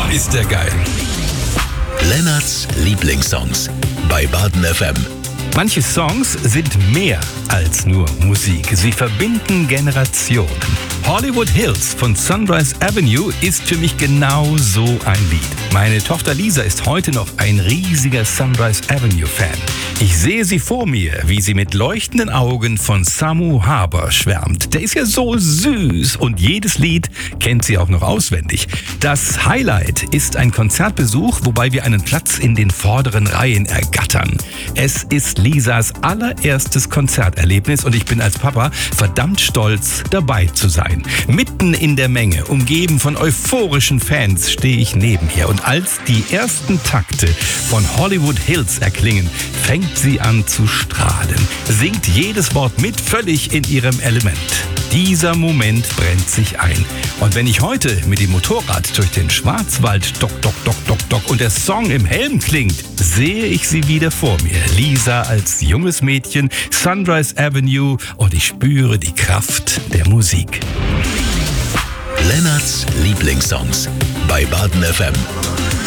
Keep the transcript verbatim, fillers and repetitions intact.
ist der geil. Lennarts Lieblingssongs bei Baden F M. Manche Songs sind mehr als nur Musik. Sie verbinden Generationen. Hollywood Hills von Sunrise Avenue ist für mich genau so ein Lied. Meine Tochter Lisa ist heute noch ein riesiger Sunrise Avenue-Fan. Ich sehe sie vor mir, wie sie mit leuchtenden Augen von Samu Haber schwärmt. Der ist ja so süß und jedes Lied kennt sie auch noch auswendig. Das Highlight ist ein Konzertbesuch, wobei wir einen Platz in den vorderen Reihen ergattern. Es ist Lisas allererstes Konzerterlebnis und ich bin als Papa verdammt stolz, dabei zu sein. Mitten in der Menge, umgeben von euphorischen Fans, stehe ich neben ihr. Und als die ersten Takte von Hollywood Hills erklingen, fängt sie an zu strahlen, singt jedes Wort mit, völlig in ihrem Element. Dieser Moment brennt sich ein. Und wenn ich heute mit dem Motorrad durch den Schwarzwald dock, dock, dock, dock, dock und der Song im Helm klingt, sehe ich sie wieder vor mir. Lisa als junges Mädchen, Sunrise Avenue, und ich spüre die Kraft der Musik. Lennarts Lieblingssongs bei Baden F M.